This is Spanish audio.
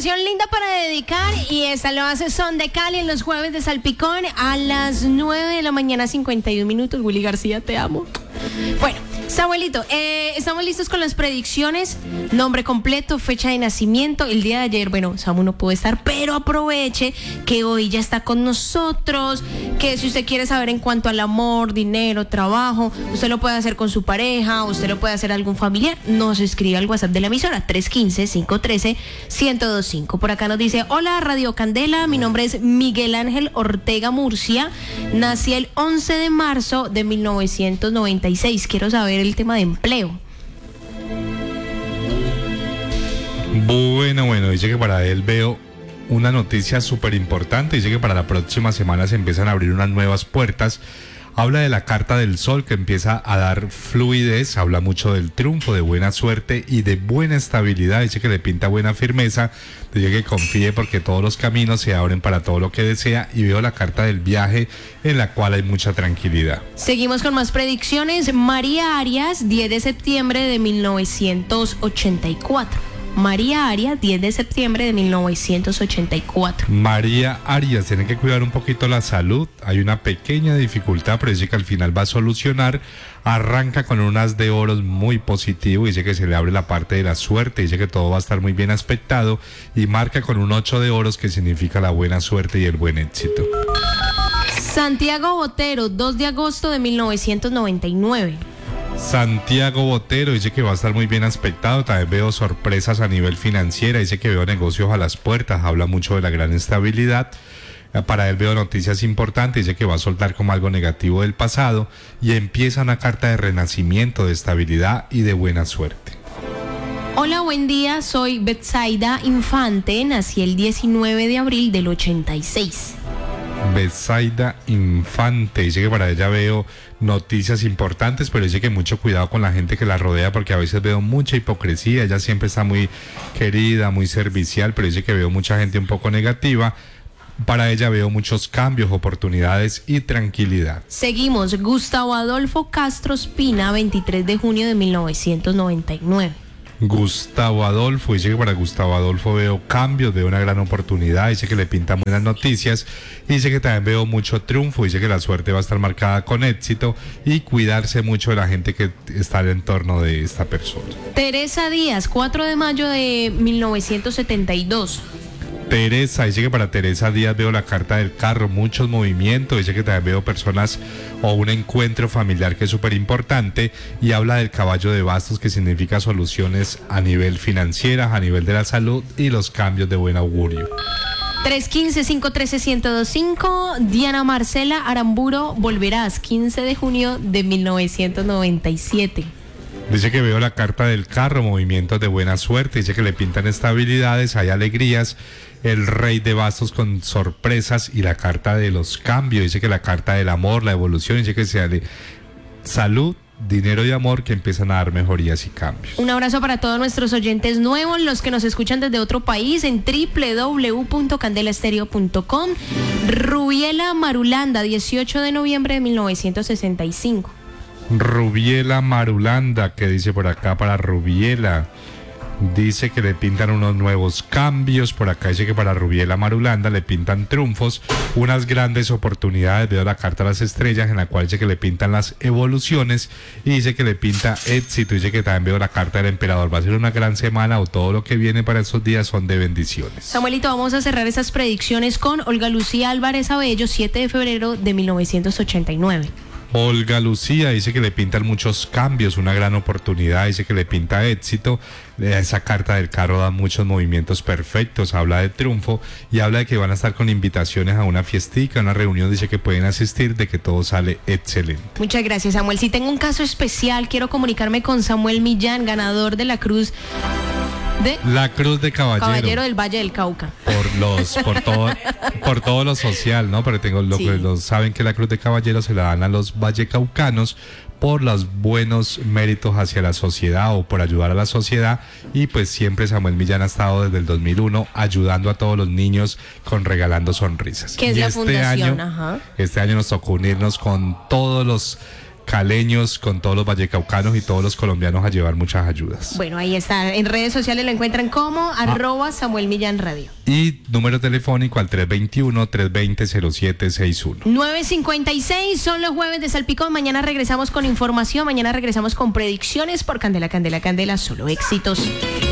canción linda para dedicar y esta lo hace Son de Cali en los jueves de Salpicón a las 9 de la mañana 51 minutos. Willy García, te amo. Bueno, Samuelito, estamos listos con las predicciones. Nombre completo, fecha de nacimiento. El día de ayer, bueno, Samu no pudo estar, pero aproveche que hoy ya está con nosotros. Que si usted quiere saber en cuanto al amor, dinero, trabajo, usted lo puede hacer con su pareja, usted lo puede hacer a algún familiar. Nos escribe al WhatsApp de la emisora 315-513-1025. Por acá nos dice: hola Radio Candela, mi nombre es Miguel Ángel Ortega Murcia. Nací el 11 de marzo de 1996. Quiero saber el tema de empleo. Bueno, dice que para él veo una noticia súper importante. Dice que para la próxima semana se empiezan a abrir unas nuevas puertas. Habla de la carta del sol que empieza a dar fluidez, habla mucho del triunfo, de buena suerte y de buena estabilidad. Dice que le pinta buena firmeza, dice que confíe porque todos los caminos se abren para todo lo que desea, y veo la carta del viaje en la cual hay mucha tranquilidad. Seguimos con más predicciones. María Arias, 10 de septiembre de 1984. María Arias, 10 de septiembre de 1984. María Arias, tiene que cuidar un poquito la salud. Hay una pequeña dificultad, pero dice que al final va a solucionar. Arranca con un as de oros muy positivo. Dice que se le abre la parte de la suerte. Dice que todo va a estar muy bien aspectado. Y marca con un 8 de oros, que significa la buena suerte y el buen éxito. Santiago Botero, 2 de agosto de 1999. Santiago Botero dice que va a estar muy bien aspectado. También veo sorpresas a nivel financiera. Dice que veo negocios a las puertas. Habla mucho de la gran estabilidad. Para él veo noticias importantes. Dice que va a soltar como algo negativo del pasado. Y empieza una carta de renacimiento, de estabilidad y de buena suerte. Hola, buen día. Soy Betsaida Infante. Nací el 19 de abril del 86. Betsaida Infante, dice que para ella veo noticias importantes, pero dice que mucho cuidado con la gente que la rodea, porque a veces veo mucha hipocresía. Ella siempre está muy querida, muy servicial, pero dice que veo mucha gente un poco negativa. Para ella veo muchos cambios, oportunidades y tranquilidad. Seguimos. Gustavo Adolfo Castro Espina, 23 de junio de 1999. Gustavo Adolfo, dice que para Gustavo Adolfo veo cambios, veo una gran oportunidad. Dice que le pintan buenas noticias. Dice que también veo mucho triunfo. Dice que la suerte va a estar marcada con éxito y cuidarse mucho de la gente que está al entorno de esta persona. Teresa Díaz, 4 de mayo de 1972. Teresa, dice que para Teresa Díaz veo la carta del carro, muchos movimientos. Dice que también veo personas o un encuentro familiar que es súper importante, y habla del caballo de bastos, que significa soluciones a nivel financiera, a nivel de la salud y los cambios de buen augurio. 315-513-1025. Diana Marcela Aramburo Volverás, 15 de junio de 1997. Dice que veo la carta del carro, movimientos de buena suerte. Dice que le pintan estabilidades, hay alegrías. El rey de bastos con sorpresas y la carta de los cambios. Dice que la carta del amor, la evolución. Dice que sea salud, dinero y amor, que empiezan a dar mejorías y cambios. Un abrazo para todos nuestros oyentes nuevos, los que nos escuchan desde otro país en www.candelastereo.com. Rubiela Marulanda, 18 de noviembre de 1965. Rubiela Marulanda, que dice por acá para Rubiela. Dice que le pintan unos nuevos cambios. Por acá dice que para Rubiela Marulanda le pintan triunfos, unas grandes oportunidades. Veo la carta de las estrellas, en la cual dice que le pintan las evoluciones, y dice que le pinta éxito. Dice que también veo la carta del emperador. Va a ser una gran semana, o todo lo que viene para estos días son de bendiciones. Samuelito, vamos a cerrar esas predicciones con Olga Lucía Álvarez Abello, 7 de febrero de 1989. Olga Lucía dice que le pintan muchos cambios, una gran oportunidad. Dice que le pinta éxito. Esa carta del carro da muchos movimientos perfectos, habla de triunfo y habla de que van a estar con invitaciones a una fiestica, a una reunión. Dice que pueden asistir, de que todo sale excelente. Muchas gracias, Samuel. Si tengo un caso especial, quiero comunicarme con Samuel Millán, ganador de la Cruz de la Cruz de Caballero del Valle del Cauca. Por todo lo social, ¿no? Pero saben que la Cruz de Caballero se la dan a los vallecaucanos por los buenos méritos hacia la sociedad, o por ayudar a la sociedad. Y pues siempre Samuel Millán ha estado desde el 2001 ayudando a todos los niños con Regalando Sonrisas. ¿Qué es la fundación? Este año nos tocó unirnos con todos los caleños, con todos los vallecaucanos y todos los colombianos a llevar muchas ayudas. Bueno, ahí está. En redes sociales lo encuentran como @Samuel Millán Radio. Y número telefónico al 321-320-0761. 9:56 son los jueves de Salpicón. Mañana regresamos con información. Mañana regresamos con predicciones por Candela, Candela, Candela. Solo éxitos.